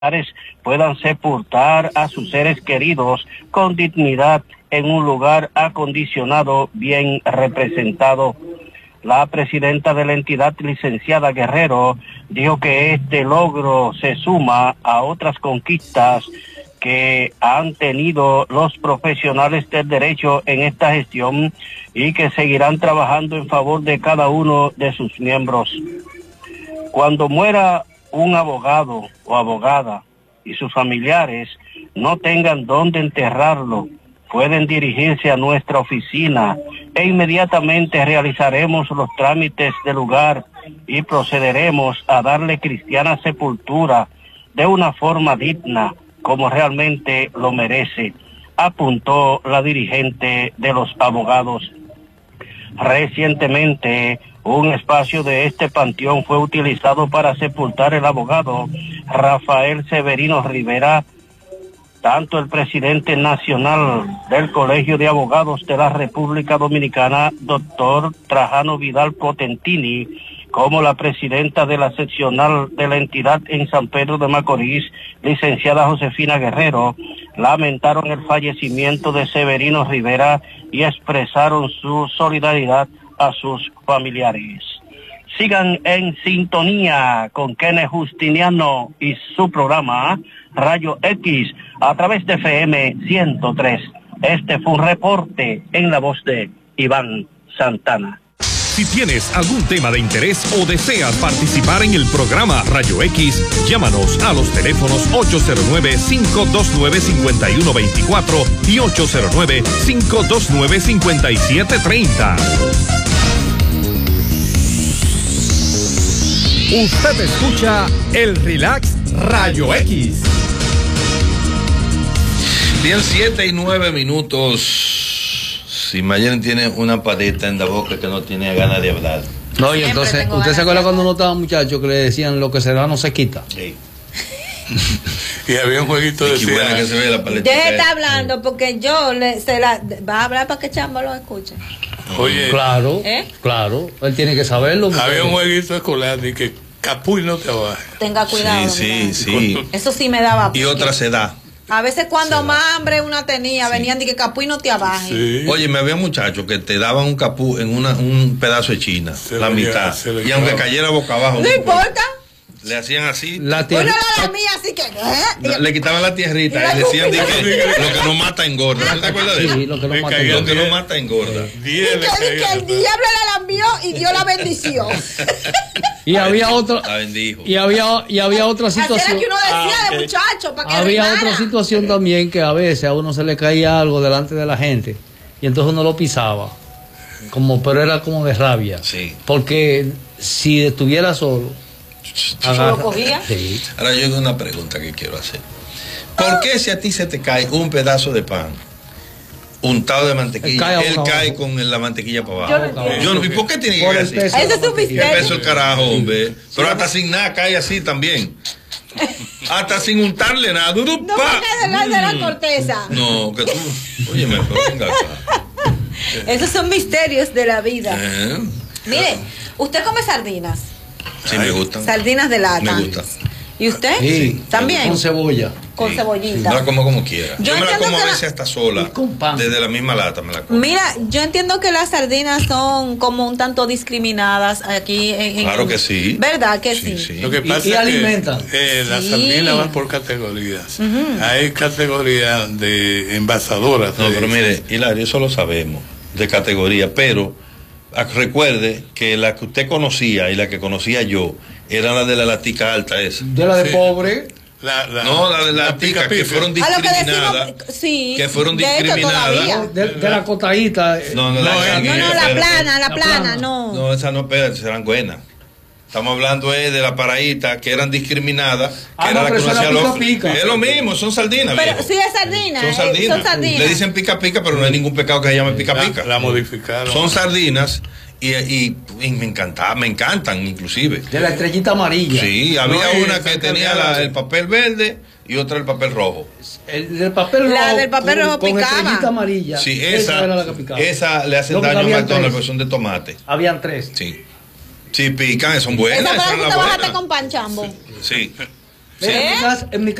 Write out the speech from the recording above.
puedan sepultar a sus seres queridos con dignidad en un lugar acondicionado, bien representado. La presidenta de la entidad, licenciada Guerrero, dijo que este logro se suma a otras conquistas que han tenido los profesionales del derecho en esta gestión y que seguirán trabajando en favor de cada uno de sus miembros. Cuando muera un abogado o abogada y sus familiares no tengan dónde enterrarlo, pueden dirigirse a nuestra oficina e inmediatamente realizaremos los trámites del lugar y procederemos a darle cristiana sepultura de una forma digna, como realmente lo merece, apuntó la dirigente de los abogados. Recientemente, un espacio de este panteón fue utilizado para sepultar el abogado Rafael Severino Rivera. Tanto el presidente nacional del Colegio de Abogados de la República Dominicana, doctor Trajano Vidal Potentini, como la presidenta de la seccional de la entidad en San Pedro de Macorís, licenciada Josefina Guerrero, lamentaron el fallecimiento de Severino Rivera y expresaron su solidaridad a sus familiares. Sigan en sintonía con Kenneth Justiniano y su programa Rayo X a través de FM 103. Este fue un reporte en la voz de Iván Santana. Si tienes algún tema de interés o deseas participar en el programa Rayo X, llámanos a los teléfonos 809-529-5124 y 809-529-5730. Usted escucha el Relax Rayo X. Bien, 7:09. Si Mayen tiene una paleta en la boca que no tiene ganas de hablar. No, y entonces, ¿usted se acuerda cuando uno estaba muchacho que le decían lo que se da no se quita? Sí. Y había un jueguito de buena que se ve la paleta. Deje estar hablando porque yo va a hablar para que Chambo lo escuche. Oye, claro, claro, él tiene que saberlo. Había un jueguito escolar de que capuy no te baje. Tenga cuidado. Sí. Eso sí me daba. Y otra se da. A veces cuando más hambre una tenía, venían de que capuy no te abaje. Sí. Oye, me había muchachos que te daban un capú en un pedazo de china, la mitad. Y aunque cayera boca abajo. No importa. Le hacían así. La mía, así que. Le quitaban la tierrita y decían que lo que no mata engorda. ¿Te acuerdas de eso? Sí, lo que no mata engorda. Que el diablo la lambió y dio la bendición. Y había otra. La bendijo. Y había otra situación. Que uno decía de muchacho para que había otra situación también que a veces a uno se le caía algo delante de la gente y entonces uno lo pisaba. Pero era como de rabia. Sí. Porque si estuviera solo. ¿Lo cogía? Sí. Ahora yo tengo una pregunta que quiero hacer. ¿Por qué si a ti se te cae un pedazo de pan untado de mantequilla, él cae con la mantequilla para abajo? ¿Y por qué tiene que caer así? Eso es un misterio. ¿Qué peso el carajo, hombre? Pero hasta sin nada cae así también. Hasta sin untarle nada. No me quede de la corteza. No, que tú. Óyeme, pero venga acá. Esos son misterios de la vida. Mire, ¿usted come sardinas? Sí, me gustan. Sardinas de lata. Me gustan. ¿Y usted? Sí. ¿También? Con cebolla. Con cebollita. Me la como quiera. Yo me la como a veces hasta sola. Con pan. Desde la misma lata me la como. Mira, yo entiendo que las sardinas son como un tanto discriminadas aquí en claro que sí. ¿Verdad que sí? Lo que pasa y es alimentan. que las sardinas van por categorías. Hay categorías de envasadoras. No, pero mire, Hilario, eso lo sabemos, de categoría, pero recuerde que la que usted conocía y la que conocía yo era la de la latica alta esa. De la de pobre. No, la de la latica que fueron discriminadas. Que fueron discriminadas. De la cotadita. No, la plana, no. No, esas no, pero serán buenas. Estamos hablando de la paradita que eran discriminadas, que era la que uno hacía loco. Es lo mismo, son sardinas. Pero sí es sardina. Son sardinas. Le dicen pica pica, pero no hay ningún pecado que se llame pica pica. La modificaron. Son sardinas y me encantan inclusive. De la estrellita amarilla. Sí, había una que tenía el papel verde y otra el papel rojo. El del papel rojo. La del papel rojo con picaba. Estrellita amarilla. Sí, esa era la que picaba. Esa le hacen daño a McDonald's porque son de tomate. Habían 3. Sí. Sí, pican, son buenas. Esa para que te bajaste con pan, Chambo. Sí. En mi